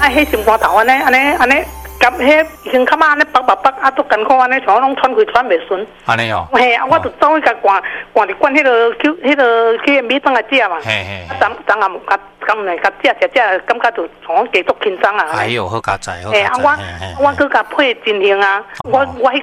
迄心肝头安尼。甲迄已经较慢安尼拔，啊，都艰苦安尼，像拢喘气喘袂顺。 安尼哦。 嘿，啊，我就走去甲灌伫灌迄个去米汤来食嘛。 嘿嘿。 昨暗甲来甲食，感觉就像加足轻松啊。 哎呦，好加载，好加载。 嘿，啊，我搁甲配真香啊，我迄